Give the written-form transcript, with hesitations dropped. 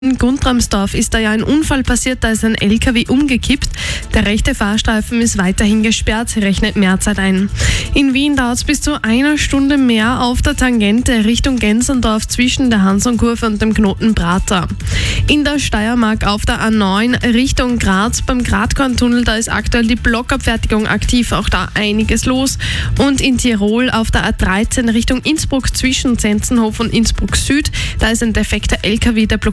In Guntramsdorf ist da ja ein Unfall passiert, da ist ein LKW umgekippt. Der rechte Fahrstreifen ist weiterhin gesperrt, sie rechnet mehr Zeit ein. In Wien dauert es bis zu einer Stunde mehr auf der Tangente Richtung Gensendorf zwischen der Hansonkurve und dem Knoten Prater. In der Steiermark auf der A9 Richtung Graz beim Gratkorntunnel, da ist aktuell die Blockabfertigung aktiv, auch da einiges los. Und in Tirol auf der A13 Richtung Innsbruck zwischen Zenzenhof und Innsbruck Süd, da ist ein defekter LKW, der blockiert